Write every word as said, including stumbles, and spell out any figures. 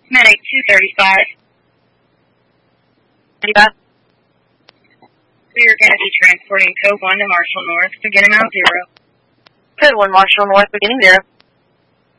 Medic two thirty-five. thirty-five. We are going to be transporting code one to Marshall North, beginning on zero. Code one Marshall North, beginning zero.